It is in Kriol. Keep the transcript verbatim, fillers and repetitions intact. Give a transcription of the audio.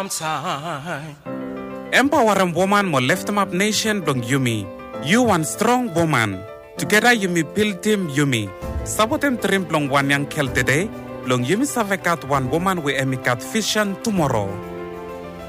time. Empowering woman mo lift them up nation blong Yumi. You one strong woman. Together Yumi build team Yumi. Sabotem trim blong one young kel today. Blong Yumi savekat one woman we emikat vision tomorrow.